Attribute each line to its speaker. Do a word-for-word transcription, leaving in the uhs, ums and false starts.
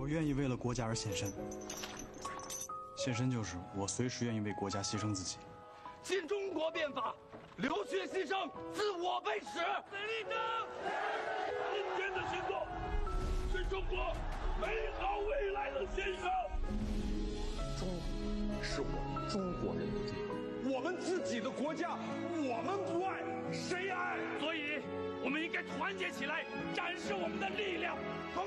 Speaker 1: 我愿意为了国家而献身，献身就是我随时愿意为国家牺牲自己。
Speaker 2: 新中国变法，流血牺牲，自我被耻。死立正！
Speaker 3: 今天的行动是中国美好未来的献上。
Speaker 4: 中国是我们中国人的地方，
Speaker 3: 我们自己的国家，我们不爱，谁爱？
Speaker 2: 所以，我们应该团结起来，展示我们的力量。